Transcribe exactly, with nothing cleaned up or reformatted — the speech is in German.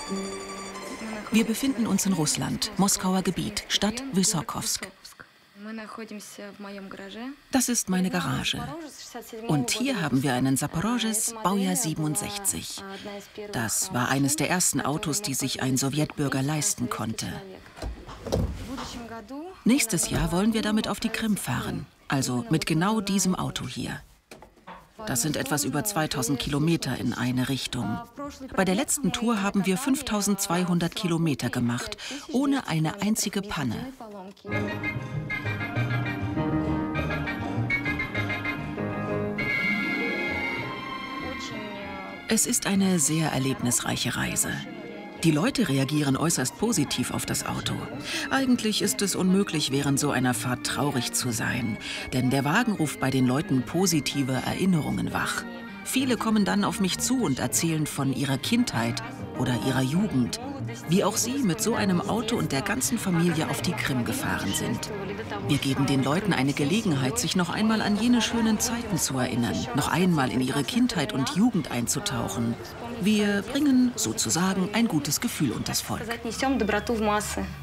Wir befinden uns in Russland, Moskauer Gebiet, Stadt Wyssokowsk. Das ist meine Garage. Und hier haben wir einen Saporosches, Baujahr siebenundsechzig. Das war eines der ersten Autos, die sich ein Sowjetbürger leisten konnte. Nächstes Jahr wollen wir damit auf die Krim fahren, also mit genau diesem Auto hier. Das sind etwas über zweitausend Kilometer in eine Richtung. Bei der letzten Tour haben wir fünftausendzweihundert Kilometer gemacht, ohne eine einzige Panne. Es ist eine sehr erlebnisreiche Reise. Die Leute reagieren äußerst positiv auf das Auto. Eigentlich ist es unmöglich, während so einer Fahrt traurig zu sein, denn der Wagen ruft bei den Leuten positive Erinnerungen wach. Viele kommen dann auf mich zu und erzählen von ihrer Kindheit oder ihrer Jugend, wie auch sie mit so einem Auto und der ganzen Familie auf die Krim gefahren sind. Wir geben den Leuten eine Gelegenheit, sich noch einmal an jene schönen Zeiten zu erinnern, noch einmal in ihre Kindheit und Jugend einzutauchen. Wir bringen sozusagen ein gutes Gefühl unters Volk.